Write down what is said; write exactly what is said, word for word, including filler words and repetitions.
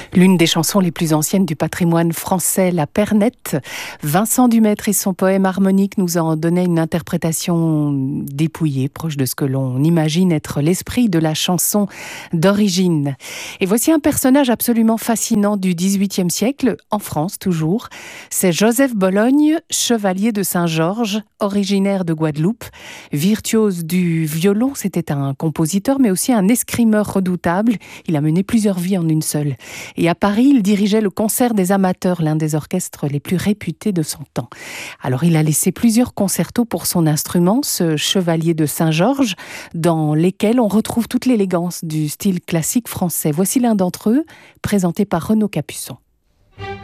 L'une des chansons les plus anciennes du patrimoine français, la Pernette. Vincent Dumaître et son poème harmonique nous en donnaient une interprétation dépouillée, proche de ce que l'on imagine être l'esprit de la chanson d'origine. Et voici un personnage absolument fascinant du dix-huitième siècle, en France toujours. C'est Joseph Bologne, chevalier de Saint-Georges, originaire de Guadeloupe. Virtuose du violon, c'était un compositeur, mais aussi un escrimeur redoutable. Il a mené plusieurs vies en une seule. Et à Paris, il dirigeait le Concert des amateurs, l'un des orchestres les plus réputés de son temps. Alors il a laissé plusieurs concertos pour son instrument, ce chevalier de Saint-Georges, dans lesquels on retrouve toute l'élégance du style classique français. Voici l'un d'entre eux, présenté par Renaud Capuçon.